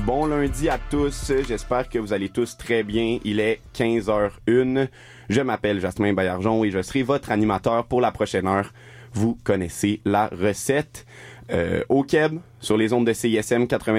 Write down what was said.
Bon lundi à tous, j'espère que vous allez tous très bien. Il est 15h01. Je m'appelle Jasmin Baillargeon et je serai votre animateur pour la prochaine heure. Vous connaissez la recette. Au Québec, sur les ondes de CISM 89.